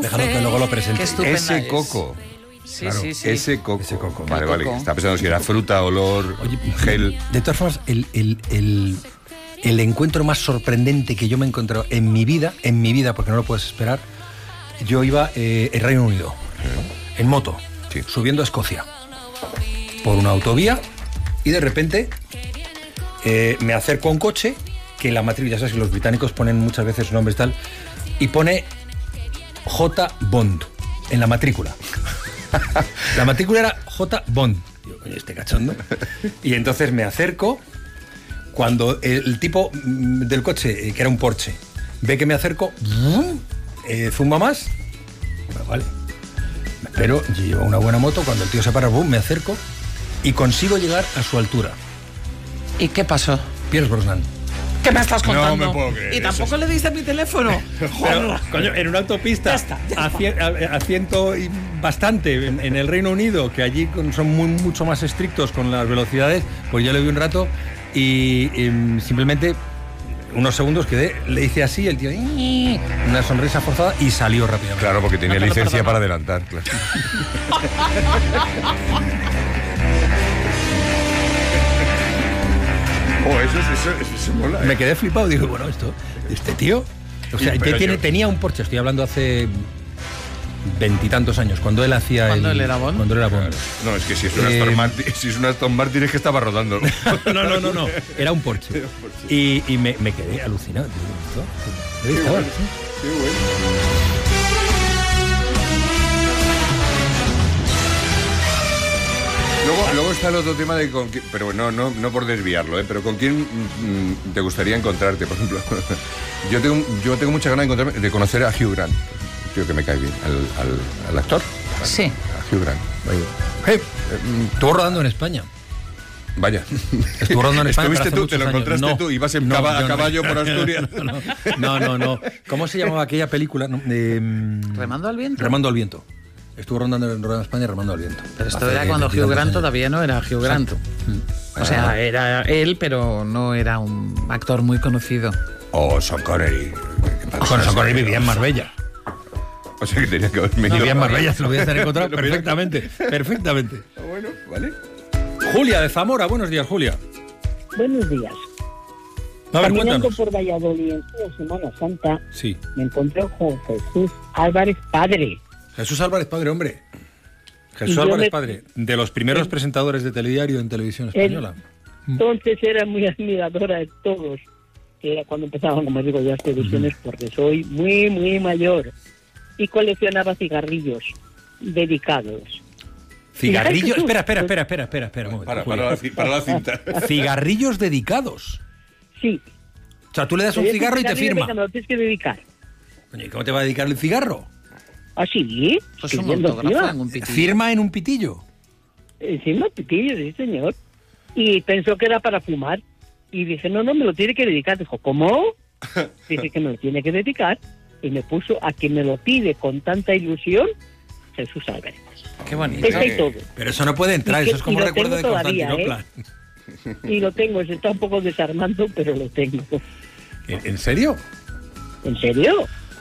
Dejando que luego lo presente. Qué estupenda Ese es. coco. Sí, Claro, sí, sí. Ese coco. Ese coco. Vale, El vale. coco. Estaba pensando si era fruta, olor, Oye, gel. De todas formas, el encuentro más sorprendente que yo me he encontrado en mi vida, porque no lo puedes esperar, yo iba en Reino Unido, en moto, Sí. subiendo a Escocia, por una autovía, y de repente me acerco a un coche que en la matrícula, ya sabes que los británicos ponen muchas veces su nombre y tal, y pone J. Bond en la matrícula. La matrícula era J. Bond. Digo, coño, este cachondo. Y entonces me acerco. Cuando el tipo del coche, que era un Porsche, ve que me acerco, zumba más. Bueno, vale. Pero yo llevo una buena moto. Cuando el tío se para, me acerco y consigo llegar a su altura. ¿Y qué pasó? Pierce Brosnan. ¿Qué me estás contando? No me puedo creer, ¿Y eso tampoco le diste mi teléfono? Pero, coño, en una autopista Ya está. a ciento y bastante en el Reino Unido, que allí son mucho más estrictos con las velocidades, pues yo le vi un rato y simplemente unos segundos quedé, le hice así, el tío, una sonrisa forzada y salió rápidamente. Claro, porque tenía No te lo licencia perdono. para adelantar. Claro. Eso mola. Me quedé flipado, digo, bueno, este tío, o sea, Sí, pero tenía un Porsche, estoy hablando hace veintitantos años, cuando él hacía ¿Cuando él era Bond? Cuando él era Bond. No, es que si es una Aston Martin, es que estaba rodando. No, era un Porsche. Y me quedé alucinado. Digo, ¿esto? Qué bueno. Luego está el otro tema de con quién, pero no por desviarlo, pero con quién te gustaría encontrarte, por ejemplo. Yo tengo mucha ganas de conocer a Hugh Grant, un tío que me cae bien, al actor. Sí. A Hugh Grant. Estuvo rodando en España. Vaya. Estuvo rodando en España. Estuviste pero hace tú, te lo muchos años. encontraste No, tú, ibas a yo caballo por Asturias. No. ¿Cómo se llamaba aquella película? ¿Remando al viento? Remando al viento. Estuvo rodando en España, Remando al viento. Pero esto Hace era cuando Hugh veintitantos Grant años. todavía no era Hugh Grant. O sea, era él, pero no era un actor muy conocido. Oh, Sean Connery. Con Sean Connery vivía en Marbella. O sea que tenía que haber venido. Vivía en Marbella, se lo voy a hacer encontrado perfectamente. Bueno, vale. Julia de Zamora, buenos días, Julia. Buenos días. A ver, Caminando cuéntanos. por Valladolid en la Semana Santa, Sí. me encontré con Jesús Álvarez Padre. Jesús Álvarez Padre, hombre. Jesús Y yo Álvarez me- Padre, de los primeros presentadores de telediario en televisión Él- española. Entonces era muy admiradora de todos. Que era cuando empezaban, como digo, las televisiones, porque soy muy, muy mayor. Y coleccionaba cigarrillos dedicados. Cigarrillos. Jesús. Espera. Un momento, Para Julia. la cinta. Cigarrillos dedicados. Sí. O sea, tú le das un Te doy cigarro y te cigarrillo, firma. venga, me lo tienes que dedicar. Coño, ¿y cómo te va a dedicar el cigarro? ¿Ah, sí? Pues un Escribiendo autógrafo encima. en un pitillo. Firma en un pitillo. Encima pitillo, sí, señor. Y pensó que era para fumar. Y dije, no, me lo tiene que dedicar. Dijo, ¿cómo? Dije que me lo tiene que dedicar. Y me puso a quien me lo pide con tanta ilusión, Jesús Álvarez. Qué bonito. Está y todo. Pero eso no puede entrar, Y que- eso es como y lo recuerdo de tengo todavía, Constantinopla. Y lo tengo, se está un poco desarmando, pero lo tengo. ¿En serio? ¿En serio?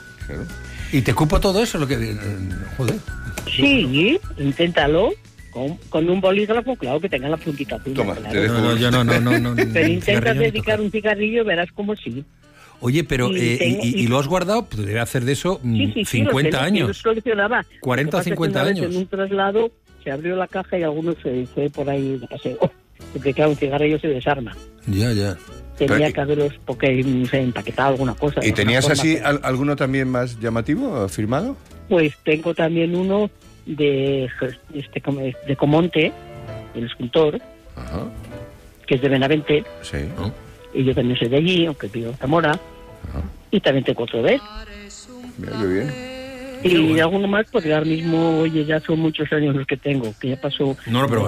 ¿Y te cupo todo eso? Lo que... Joder. Sí, inténtalo. Con un bolígrafo, claro, que tenga la puntita fina, Toma, claro. te dejo. No, yo no. Pero intentas cigarrillo ni dedicar tocar. un cigarrillo, verás como sí. Oye, pero Y tengo- ¿y lo has guardado? Pues debe hacer de eso Sí, 50 Yo años. los coleccionaba. 40 o Lo que pasa es que 50 una vez años. En un traslado se abrió la caja y algunos se fue por ahí de paseo. Porque claro, un cigarrillo se desarma. Ya. Tenía Pero- que haberlos, porque no sé, empaquetado alguna cosa. ¿Y de tenías alguna así forma. alguno también más llamativo, firmado? Pues tengo también uno de Comonte, el escultor, Ajá, que es de Benavente, sí. y yo también soy de allí, aunque vivo en Zamora, y también tengo otro de él. Mira qué bien. Y alguno más, porque ahora mismo, oye, ya son muchos años los que tengo, que ya pasó. No, pero